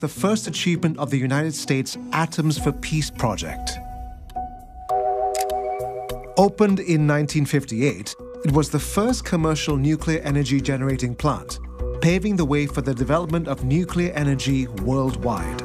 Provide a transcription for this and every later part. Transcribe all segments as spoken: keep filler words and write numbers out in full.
the first achievement of the United States Atoms for Peace project. Opened in nineteen fifty-eight, it was the first commercial nuclear energy generating plant, paving the way for the development of nuclear energy worldwide.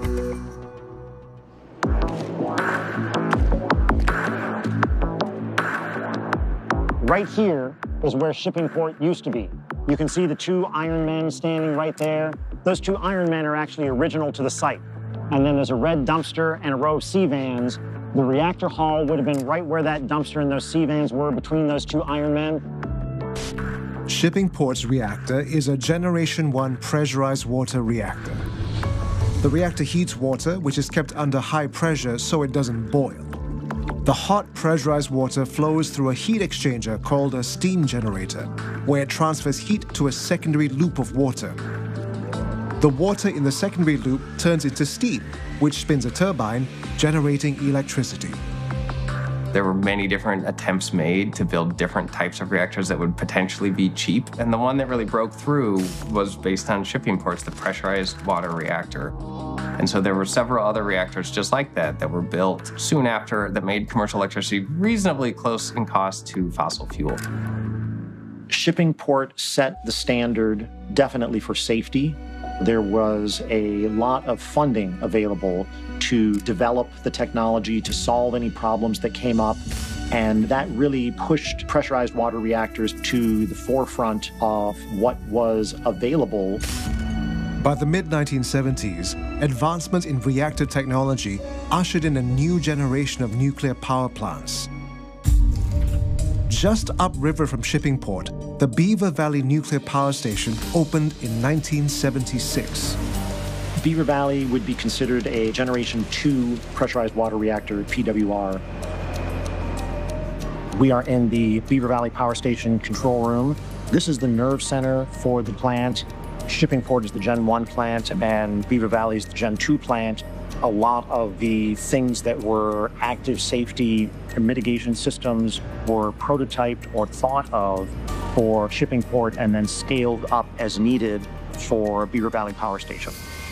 Right here is where Shippingport used to be. You can see the two Iron Men standing right there. Those two Iron Men are actually original to the site. And then there's a red dumpster and a row of C-vans. The reactor hall would have been right where that dumpster and those C-vans were between those two Iron Men. Shippingport's reactor is a Generation one pressurized water reactor. The reactor heats water, which is kept under high pressure so it doesn't boil. The hot pressurized water flows through a heat exchanger called a steam generator, where it transfers heat to a secondary loop of water. The water in the secondary loop turns into steam, which spins a turbine, generating electricity. There were many different attempts made to build different types of reactors that would potentially be cheap, and the one that really broke through was based on Shippingport's, the pressurized water reactor. And so there were several other reactors just like that that were built soon after that made commercial electricity reasonably close in cost to fossil fuel. Shippingport set the standard definitely for safety. There was a lot of funding available to develop the technology, to solve any problems that came up, and that really pushed pressurized water reactors to the forefront of what was available. By the mid nineteen seventies, advancements in reactor technology ushered in a new generation of nuclear power plants. Just upriver from Shippingport, the Beaver Valley Nuclear Power Station opened in nineteen seventy-six. Beaver Valley would be considered a Generation two pressurized water reactor, P W R. We are in the Beaver Valley Power Station control room. This is the nerve center for the plant. Shippingport is the Gen one plant, and Beaver Valley is the Gen two plant. A lot of the things that were active safety mitigation systems were prototyped or thought of for Shippingport and then scaled up as needed for Beaver Valley Power Station.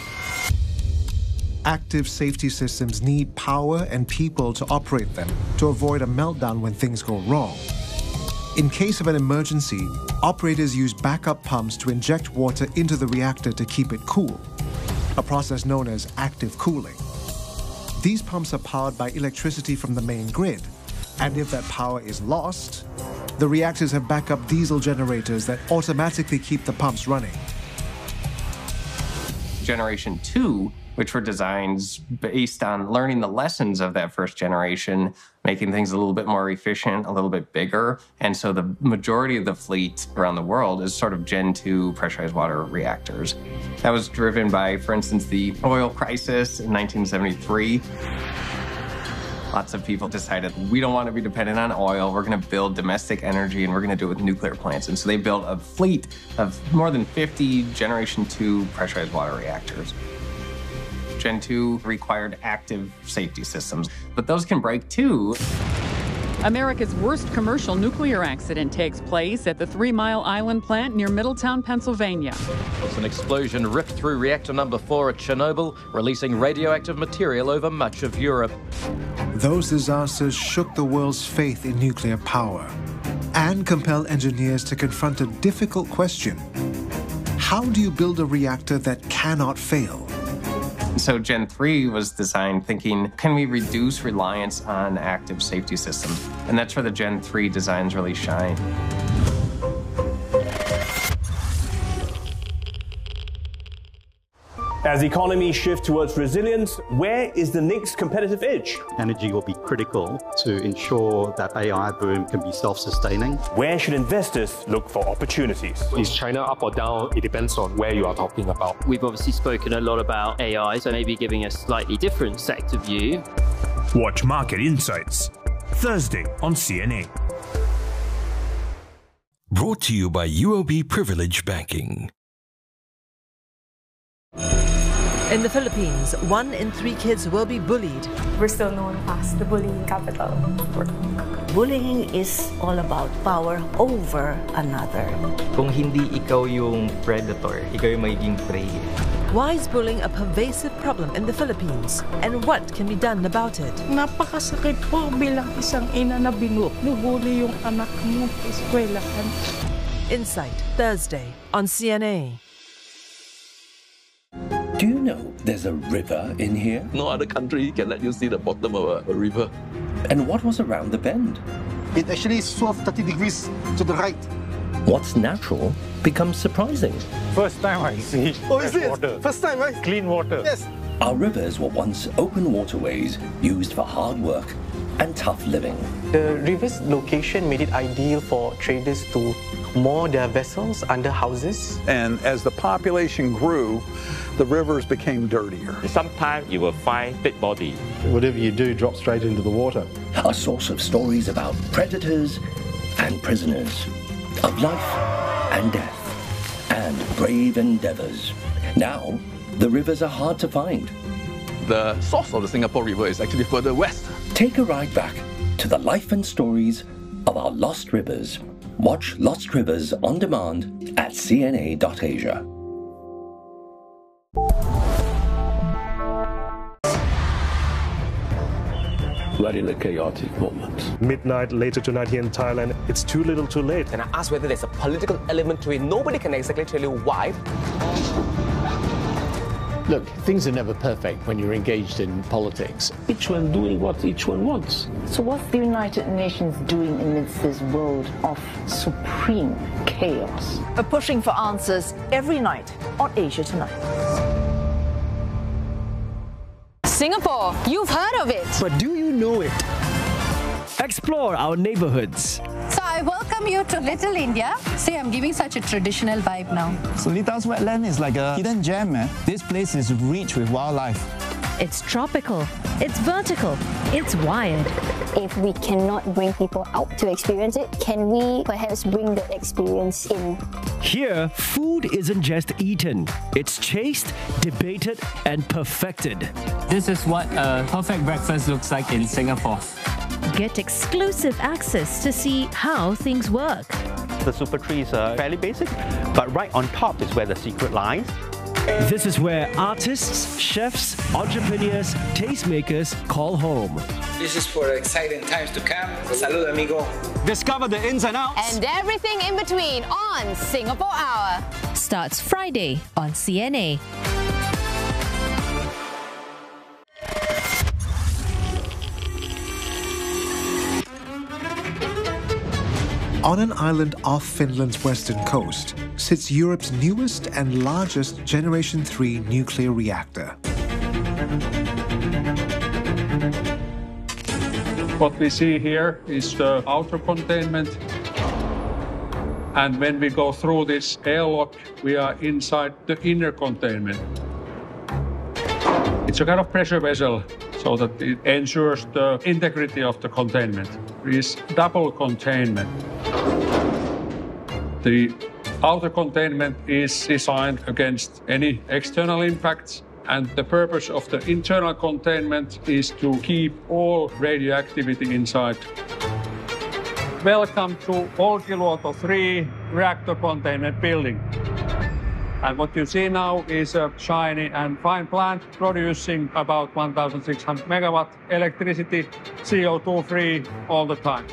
Active safety systems need power and people to operate them to avoid a meltdown when things go wrong. In case of an emergency, operators use backup pumps to inject water into the reactor to keep it cool, a process known as active cooling. These pumps are powered by electricity from the main grid, and if that power is lost, the reactors have backup diesel generators that automatically keep the pumps running. Generation two, which were designs based on learning the lessons of that first generation, making things a little bit more efficient, a little bit bigger. And so the majority of the fleet around the world is sort of Gen two pressurized water reactors. That was driven by, for instance, the oil crisis in nineteen seventy-three. Lots of people decided, we don't want to be dependent on oil. We're going to build domestic energy, and we're going to do it with nuclear plants. And so they built a fleet of more than fifty Generation two pressurized water reactors. Gen two required active safety systems, but those can break too. America's worst commercial nuclear accident takes place at the Three Mile Island plant near Middletown, Pennsylvania. It's an explosion ripped through reactor number four at Chernobyl, releasing radioactive material over much of Europe. Those disasters shook the world's faith in nuclear power and compelled engineers to confront a difficult question. How do you build a reactor that cannot fail? So Gen three was designed thinking, can we reduce reliance on active safety systems? And that's where the Gen three designs really shine. As economies shift towards resilience, where is the next competitive edge? Energy will be critical to ensure that A I boom can be self-sustaining. Where should investors look for opportunities? Is China up or down? It depends on where you are talking about. We've obviously spoken a lot about A I, so maybe giving a slightly different sector view. Watch Market Insights, Thursday on C N A. Brought to you by U O B Privilege Banking. In the Philippines, one in three kids will be bullied. We're still known as the bullying capital. Bullying is all about power over another. Kung hindi ikaw yung predator, ikaw yung magiging prey. Why is bullying a pervasive problem in the Philippines? And what can be done about it? Napakasakit po bilang isang ina na binubuli yung anak mo sa eskwelahan. Insight, Thursday on C N A. Do you know there's a river in here? No other country can let you see the bottom of a, a river. And what was around the bend? It actually swerved thirty degrees to the right. What's natural becomes surprising. First time I see Oh, is it? water. First time, right? Clean water. Yes. Our rivers were once open waterways used for hard work and tough living. The river's location made it ideal for traders to moor their vessels under houses. And as the population grew, the rivers became dirtier. Sometimes you will find dead body. Whatever you do drops straight into the water. A source of stories about predators and prisoners, of life and death, and brave endeavors. Now, the rivers are hard to find. The source of the Singapore River is actually further west. Take a ride back to the life and stories of our lost rivers. Watch Lost Rivers on demand at c n a dot asia. We're in a chaotic moment. Midnight later tonight here in Thailand, it's too little too late. And I asked whether there's a political element to it. Nobody can exactly tell you why. Look, things are never perfect when you're engaged in politics. Each one doing what each one wants. So what's the United Nations doing amidst this world of supreme chaos? We're pushing for answers every night on Asia Tonight. Singapore, you've heard of it. But do you know it? Explore our neighborhoods. So I welcome you to Little India. See, I'm giving such a traditional vibe now. Solitas Wetland is like a hidden gem, man. This place is rich with wildlife. It's tropical, it's vertical, it's wired. If we cannot bring people out to experience it, can we perhaps bring the experience in? Here, food isn't just eaten. It's chased, debated, and perfected. This is what a perfect breakfast looks like in Singapore. Get exclusive access to see how things work. The super trees are fairly basic, but right on top is where the secret lies. This is where artists, chefs, entrepreneurs, tastemakers call home. This is for exciting times to come. Salud, amigo. Discover the ins and outs. And everything in between on Singapore Hour. Starts Friday on C N A. On an island off Finland's western coast sits Europe's newest and largest Generation three nuclear reactor. What we see here is the outer containment. And when we go through this airlock, we are inside the inner containment. It's a kind of pressure vessel so that it ensures the integrity of the containment. It is double containment. The outer containment is designed against any external impacts, and the purpose of the internal containment is to keep all radioactivity inside. Welcome to Olkiluoto three reactor containment building. And what you see now is a shiny and fine plant producing about one thousand six hundred megawatt electricity, C O two free all the time.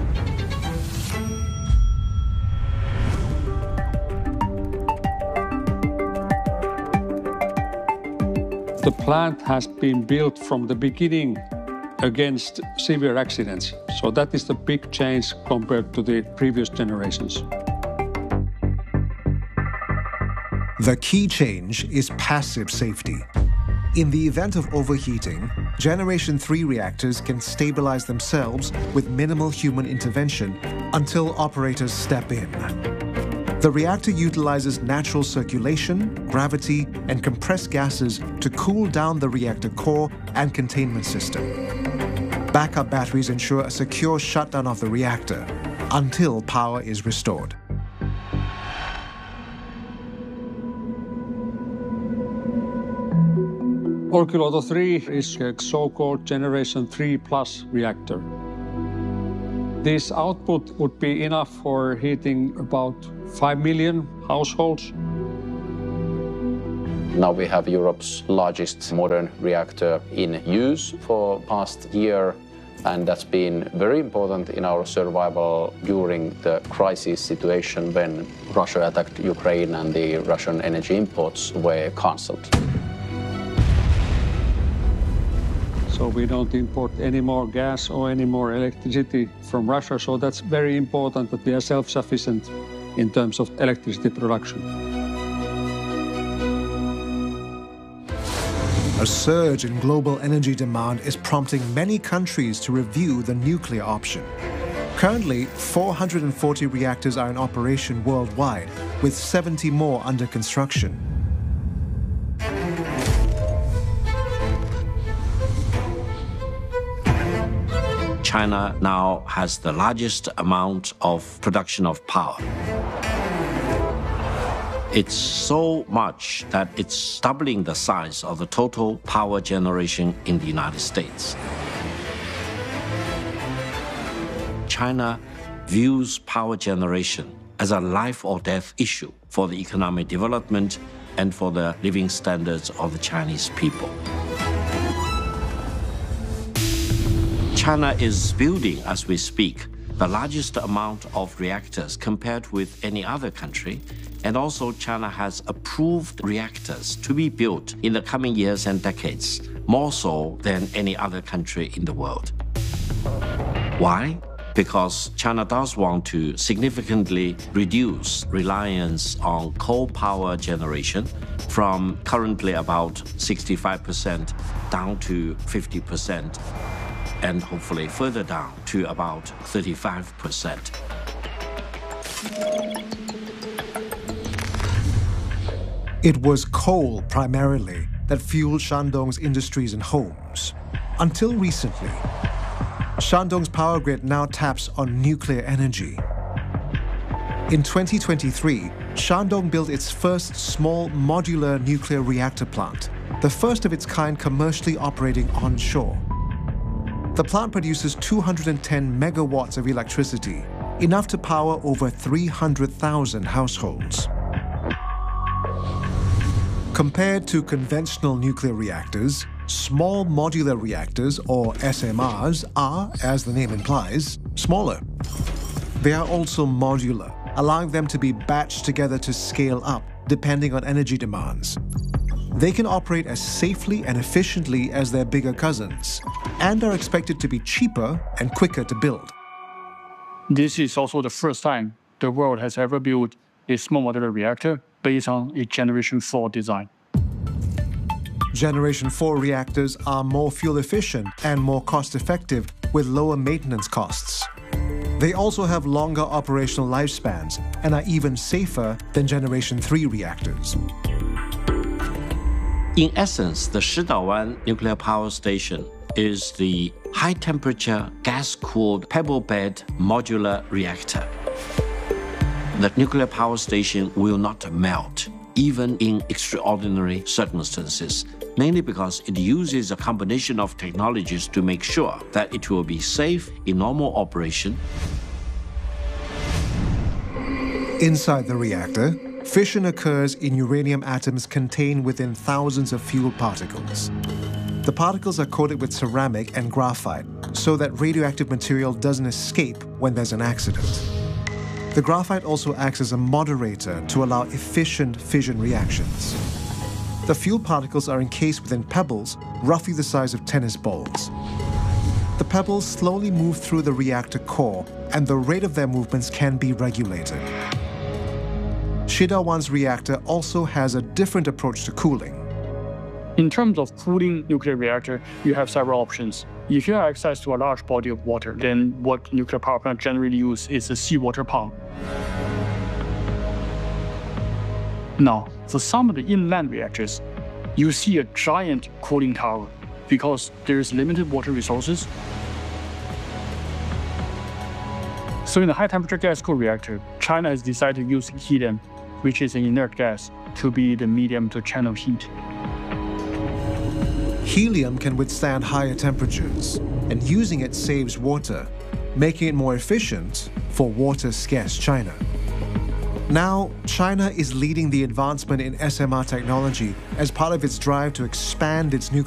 The plant has been built from the beginning against severe accidents. So that is the big change compared to the previous generations. The key change is passive safety. In the event of overheating, Generation three reactors can stabilize themselves with minimal human intervention until operators step in. The reactor utilizes natural circulation, gravity, and compressed gases to cool down the reactor core and containment system. Backup batteries ensure a secure shutdown of the reactor until power is restored. Olkiluoto three is a so-called Generation three plus reactor. This output would be enough for heating about five million households. Now we have Europe's largest modern reactor in use for past year, and that's been very important in our survival during the crisis situation when Russia attacked Ukraine and the Russian energy imports were cancelled. So we don't import any more gas or any more electricity from Russia, so that's very important that we are self-sufficient in terms of electricity production. A surge in global energy demand is prompting many countries to review the nuclear option. Currently, four hundred forty reactors are in operation worldwide, with seventy more under construction. China now has the largest amount of production of power. It's so much that it's doubling the size of the total power generation in the United States. China views power generation as a life or death issue for the economic development and for the living standards of the Chinese people. China is building, as we speak, the largest amount of reactors compared with any other country, and also China has approved reactors to be built in the coming years and decades, more so than any other country in the world. Why? Because China does want to significantly reduce reliance on coal power generation from currently about sixty-five percent down to fifty percent, and hopefully further down to about thirty-five percent. It was coal, primarily, that fueled Shandong's industries and homes. Until recently, Shandong's power grid now taps on nuclear energy. In twenty twenty-three, Shandong built its first small modular nuclear reactor plant, the first of its kind commercially operating onshore. The plant produces two hundred ten megawatts of electricity, enough to power over three hundred thousand households. Compared to conventional nuclear reactors, small modular reactors, or S M Rs, are, as the name implies, smaller. They are also modular, allowing them to be batched together to scale up, depending on energy demands. They can operate as safely and efficiently as their bigger cousins, and are expected to be cheaper and quicker to build. This is also the first time the world has ever built a small modular reactor based on a Generation four design. Generation four reactors are more fuel efficient and more cost-effective with lower maintenance costs. They also have longer operational lifespans and are even safer than Generation three reactors. In essence, the Shidaowan nuclear power station is the high-temperature, gas-cooled pebble bed modular reactor. The nuclear power station will not melt, even in extraordinary circumstances, mainly because it uses a combination of technologies to make sure that it will be safe in normal operation. Inside the reactor, fission occurs in uranium atoms contained within thousands of fuel particles. The particles are coated with ceramic and graphite so that radioactive material doesn't escape when there's an accident. The graphite also acts as a moderator to allow efficient fission reactions. The fuel particles are encased within pebbles roughly the size of tennis balls. The pebbles slowly move through the reactor core, and the rate of their movements can be regulated. Shidaowan's reactor also has a different approach to cooling. In terms of cooling nuclear reactor, you have several options. If you have access to a large body of water, then what nuclear power plants generally use is a seawater pump. Now, for some of the inland reactors, you see a giant cooling tower because there is limited water resources. So in the high-temperature gas-cooled reactor, China has decided to use helium, which is an inert gas, to be the medium to channel heat. Helium can withstand higher temperatures, and using it saves water, making it more efficient for water-scarce China. Now, China is leading the advancement in S M R technology as part of its drive to expand its nuclear